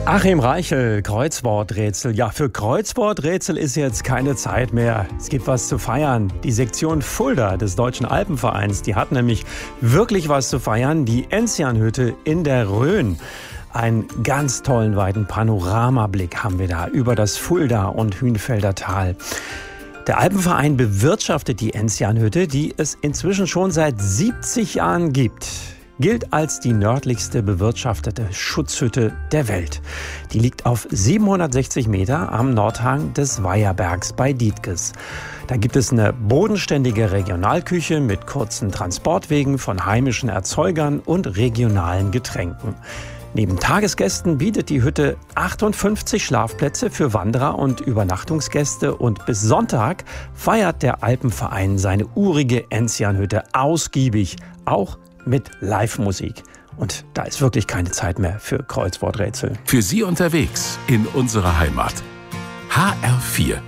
Achim Reichel, Kreuzworträtsel. Ja, für Kreuzworträtsel ist jetzt keine Zeit mehr. Es gibt was zu feiern. Die Sektion Fulda des Deutschen Alpenvereins, die hat nämlich wirklich was zu feiern. Die Enzianhütte in der Rhön. Einen ganz tollen weiten Panoramablick haben wir da über das Fulda- und Hünfelder Tal. Der Alpenverein bewirtschaftet die Enzianhütte, die es inzwischen schon seit 70 Jahren gibt. Gilt als die nördlichste bewirtschaftete Schutzhütte der Welt. Die liegt auf 760 Meter am Nordhang des Weiherbergs bei Dietges. Da gibt es eine bodenständige Regionalküche mit kurzen Transportwegen von heimischen Erzeugern und regionalen Getränken. Neben Tagesgästen bietet die Hütte 58 Schlafplätze für Wanderer und Übernachtungsgäste und bis Sonntag feiert der Alpenverein seine urige Enzianhütte ausgiebig, auch mit Live-Musik. Und da ist wirklich keine Zeit mehr für Kreuzworträtsel. Für Sie unterwegs in unserer Heimat. HR4